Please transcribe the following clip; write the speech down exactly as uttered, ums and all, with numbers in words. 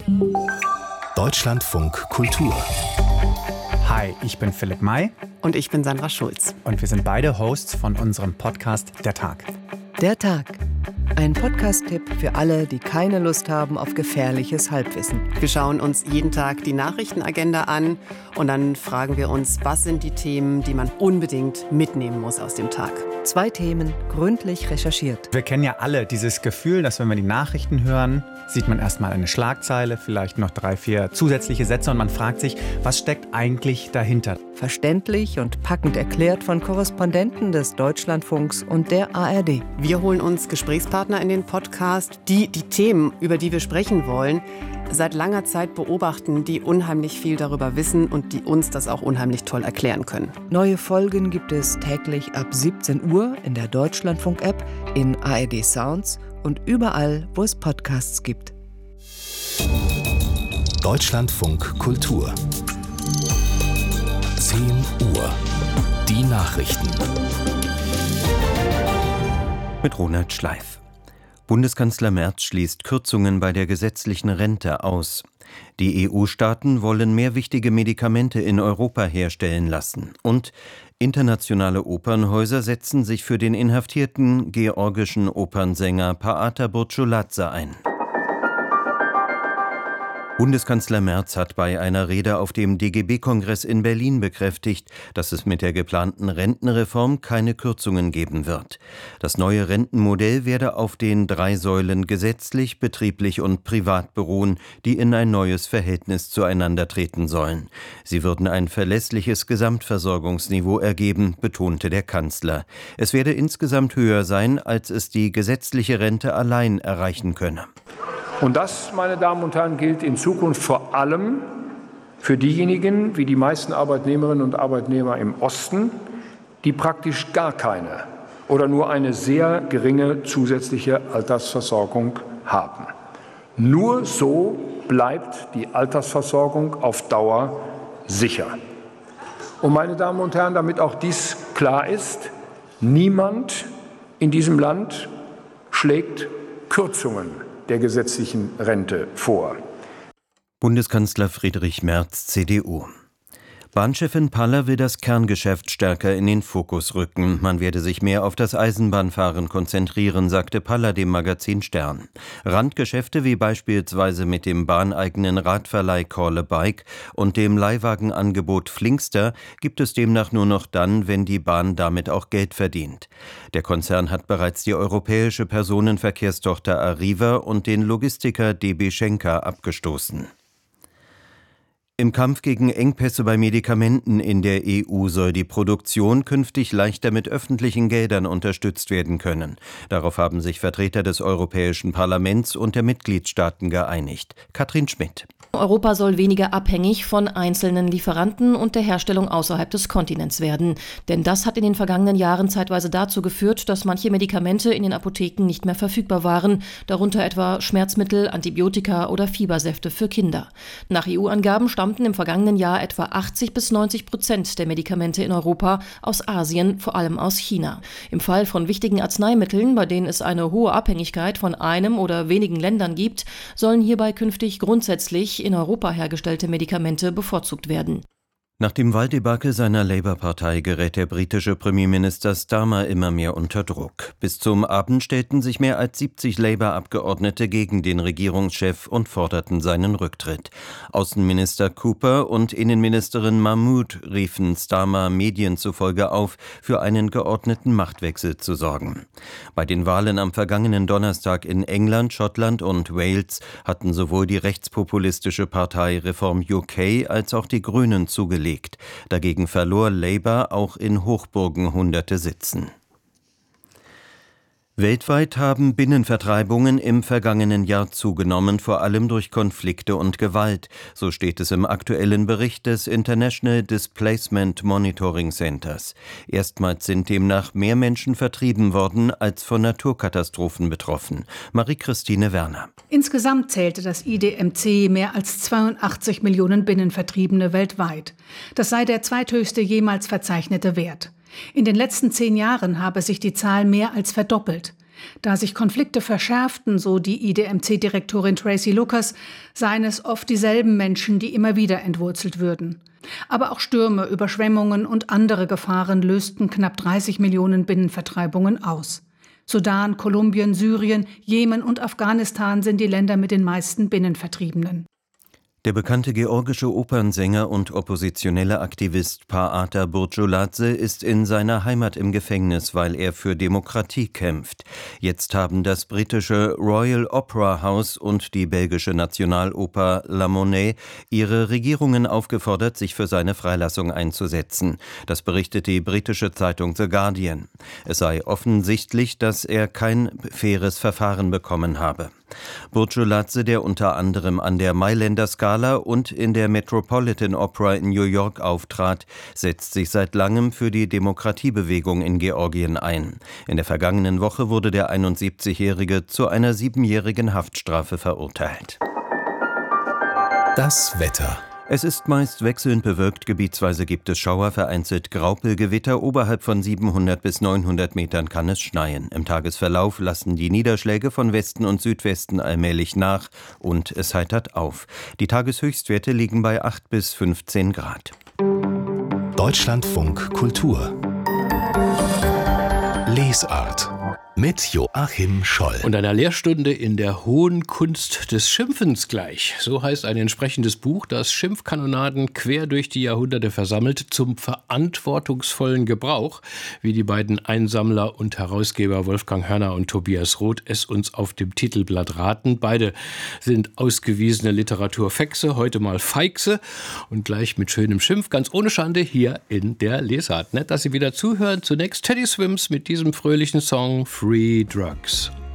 Deutschlandfunk Kultur. Hi, ich bin Philipp May. Und ich bin Sandra Schulz. Und wir sind beide Hosts von unserem Podcast Der Tag. Der Tag. Ein Podcast-Tipp für alle, die keine Lust haben auf gefährliches Halbwissen. Wir schauen uns jeden Tag die Nachrichtenagenda an und dann fragen wir uns, was sind die Themen, die man unbedingt mitnehmen muss aus dem Tag. Zwei Themen, gründlich recherchiert. Wir kennen ja alle dieses Gefühl, dass wenn wir die Nachrichten hören, sieht man erstmal eine Schlagzeile, vielleicht noch drei, vier zusätzliche Sätze und man fragt sich, was steckt eigentlich dahinter? Verständlich und packend erklärt von Korrespondenten des Deutschlandfunks und der A R D. Wir holen uns Gesprächspartner in den Podcast, die die Themen, über die wir sprechen wollen, seit langer Zeit beobachten, die unheimlich viel darüber wissen und die uns das auch unheimlich toll erklären können. Neue Folgen gibt es täglich ab siebzehn Uhr in der Deutschlandfunk-App, in A R D Sounds und überall, wo es Podcasts gibt. Deutschlandfunk Kultur. zehn Uhr. Die Nachrichten. Mit Ronald Schleif. Bundeskanzler Merz schließt Kürzungen bei der gesetzlichen Rente aus. Die E U-Staaten wollen mehr wichtige Medikamente in Europa herstellen lassen. Und internationale Opernhäuser setzen sich für den inhaftierten georgischen Opernsänger Paata Burculadze ein. Bundeskanzler Merz hat bei einer Rede auf dem D G B-Kongress in Berlin bekräftigt, dass es mit der geplanten Rentenreform keine Kürzungen geben wird. Das neue Rentenmodell werde auf den drei Säulen gesetzlich, betrieblich und privat beruhen, die in ein neues Verhältnis zueinander treten sollen. Sie würden ein verlässliches Gesamtversorgungsniveau ergeben, betonte der Kanzler. Es werde insgesamt höher sein, als es die gesetzliche Rente allein erreichen könne. Und das, meine Damen und Herren, gilt in Zukunft vor allem für diejenigen, wie die meisten Arbeitnehmerinnen und Arbeitnehmer im Osten, die praktisch gar keine oder nur eine sehr geringe zusätzliche Altersversorgung haben. Nur so bleibt die Altersversorgung auf Dauer sicher. Und meine Damen und Herren, damit auch dies klar ist, niemand in diesem Land schlägt Kürzungen der gesetzlichen Rente vor. Bundeskanzler Friedrich Merz, C D U. Bahnchefin Paller will das Kerngeschäft stärker in den Fokus rücken. Man werde sich mehr auf das Eisenbahnfahren konzentrieren, sagte Paller dem Magazin Stern. Randgeschäfte wie beispielsweise mit dem bahneigenen Radverleih Call a Bike und dem Leihwagenangebot Flinkster gibt es demnach nur noch dann, wenn die Bahn damit auch Geld verdient. Der Konzern hat bereits die europäische Personenverkehrstochter Arriva und den Logistiker D B Schenker abgestoßen. Im Kampf gegen Engpässe bei Medikamenten in der E U soll die Produktion künftig leichter mit öffentlichen Geldern unterstützt werden können. Darauf haben sich Vertreter des Europäischen Parlaments und der Mitgliedstaaten geeinigt. Katrin Schmidt. Europa soll weniger abhängig von einzelnen Lieferanten und der Herstellung außerhalb des Kontinents werden. Denn das hat in den vergangenen Jahren zeitweise dazu geführt, dass manche Medikamente in den Apotheken nicht mehr verfügbar waren, darunter etwa Schmerzmittel, Antibiotika oder Fiebersäfte für Kinder. Nach E U-Angaben stammten im vergangenen Jahr etwa achtzig bis neunzig Prozent der Medikamente in Europa aus Asien, vor allem aus China. Im Fall von wichtigen Arzneimitteln, bei denen es eine hohe Abhängigkeit von einem oder wenigen Ländern gibt, sollen hierbei künftig grundsätzlich in Europa hergestellte Medikamente bevorzugt werden. Nach dem Wahldebakel seiner Labour-Partei gerät der britische Premierminister Starmer immer mehr unter Druck. Bis zum Abend stellten sich mehr als siebzig Labour-Abgeordnete gegen den Regierungschef und forderten seinen Rücktritt. Außenminister Cooper und Innenministerin Mahmood riefen Starmer Medien zufolge auf, für einen geordneten Machtwechsel zu sorgen. Bei den Wahlen am vergangenen Donnerstag in England, Schottland und Wales hatten sowohl die rechtspopulistische Partei Reform U K als auch die Grünen zugelegt. Dagegen verlor Labour auch in Hochburgen hunderte Sitzen. Weltweit haben Binnenvertreibungen im vergangenen Jahr zugenommen, vor allem durch Konflikte und Gewalt. So steht es im aktuellen Bericht des International Displacement Monitoring Centers. Erstmals sind demnach mehr Menschen vertrieben worden als von Naturkatastrophen betroffen. Marie-Christine Werner. Insgesamt zählte das I D M C mehr als zweiundachtzig Millionen Binnenvertriebene weltweit. Das sei der zweithöchste jemals verzeichnete Wert. In den letzten zehn Jahren habe sich die Zahl mehr als verdoppelt. Da sich Konflikte verschärften, so die I D M C-Direktorin Tracy Lucas, seien es oft dieselben Menschen, die immer wieder entwurzelt würden. Aber auch Stürme, Überschwemmungen und andere Gefahren lösten knapp dreißig Millionen Binnenvertreibungen aus. Sudan, Kolumbien, Syrien, Jemen und Afghanistan sind die Länder mit den meisten Binnenvertriebenen. Der bekannte georgische Opernsänger und oppositionelle Aktivist Paata Burculadze ist in seiner Heimat im Gefängnis, weil er für Demokratie kämpft. Jetzt haben das britische Royal Opera House und die belgische Nationaloper La Monnaie ihre Regierungen aufgefordert, sich für seine Freilassung einzusetzen. Das berichtet die britische Zeitung The Guardian. Es sei offensichtlich, dass er kein faires Verfahren bekommen habe. Burculadze, der unter anderem an der Mailänder Scala und in der Metropolitan Opera in New York auftrat, setzt sich seit langem für die Demokratiebewegung in Georgien ein. In der vergangenen Woche wurde der einundsiebzigjährige zu einer siebenjährigen Haftstrafe verurteilt. Das Wetter. Es ist meist wechselnd bewölkt, gebietsweise gibt es Schauer, vereinzelt Graupelgewitter, oberhalb von siebenhundert bis neunhundert Metern kann es schneien. Im Tagesverlauf lassen die Niederschläge von Westen und Südwesten allmählich nach und es heitert auf. Die Tageshöchstwerte liegen bei acht bis fünfzehn Grad. Deutschlandfunk Kultur. Lesart. Mit Joachim Scholl. Und einer Lehrstunde in der hohen Kunst des Schimpfens gleich. So heißt ein entsprechendes Buch, das Schimpfkanonaden quer durch die Jahrhunderte versammelt zum verantwortungsvollen Gebrauch, wie die beiden Einsammler und Herausgeber Wolfgang Hörner und Tobias Roth es uns auf dem Titelblatt raten. Beide sind ausgewiesene Literaturfexe, heute mal Feixe und gleich mit schönem Schimpf, ganz ohne Schande hier in der Lesart. Nett, dass Sie wieder zuhören. Zunächst Teddy Swims mit diesem fröhlichen Song Free Drugs.